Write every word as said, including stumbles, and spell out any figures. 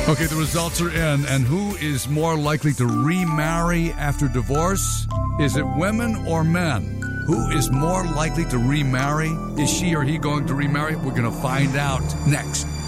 Okay, the results are in. And who is more likely to remarry after divorce? Is it women or men? Who is more likely to remarry? Is she or he going to remarry? We're going to find out next